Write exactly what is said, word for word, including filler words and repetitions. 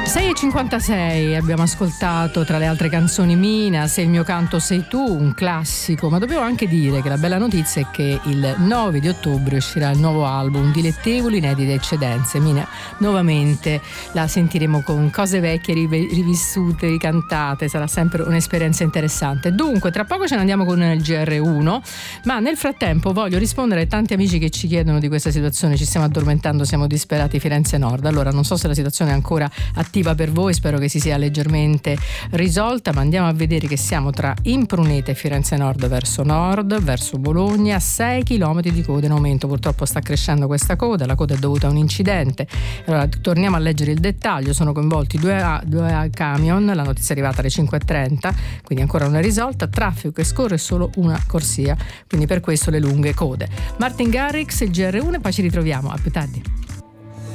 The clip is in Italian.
sei e cinquantasei abbiamo ascoltato, tra le altre canzoni, Mina, Se il mio canto sei tu, un classico, ma dobbiamo anche dire che la bella notizia è che il nove di ottobre uscirà il nuovo album Dilettevoli inedite eccedenze. Mina, nuovamente la sentiremo con cose vecchie rivissute, ricantate, sarà sempre un'esperienza interessante. Dunque, tra poco ce ne andiamo con il G R uno, ma nel frattempo voglio rispondere ai tanti amici che ci chiedono di questa situazione. Ci stiamo addormentando, siamo disperati, Firenze Nord. Allora, non so se la situazione è ancora attiva per voi, spero che si sia leggermente risolta, ma andiamo a vedere che siamo tra Imprunete e Firenze Nord verso nord, verso Bologna, sei chilometri di coda in aumento. Purtroppo sta crescendo questa coda, la coda è dovuta a un incidente. Allora, torniamo a leggere il dettaglio. Sono coinvolti due, due camion, la notizia è arrivata alle cinque e trenta, quindi ancora non è risolta, traffico che scorre solo una corsia, quindi per questo le lunghe code. Martin Garrix, il G R uno, e poi ci ritroviamo. A più tardi.